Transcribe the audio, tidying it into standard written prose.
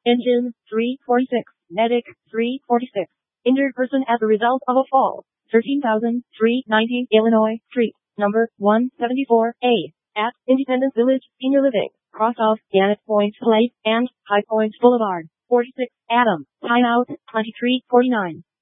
Engine 346. Medic 346. Injured person as a result of a fall. 13,390 Illinois Street, number 174A, at Independence Village, Senior Living, cross off Gannett Point Place and High Point Boulevard. 46, Adam, timeout, 23:49.